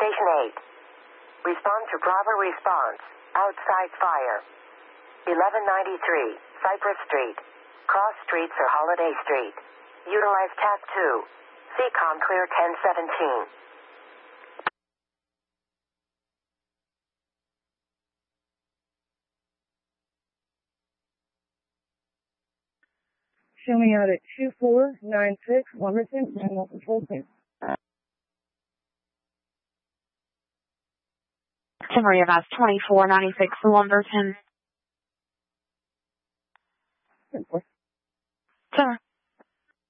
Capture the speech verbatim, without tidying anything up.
Station eight. Respond to Bravo response. Outside fire. eleven ninety-three, Cypress Street. Cross Streets or Holiday Street. Utilize T A C two. C COM clear ten seventeen. Show me out at two four nine six Lumberton, Manual Control Center. Summary of S twenty-four ninety-six Lumberton. ten four. Sir.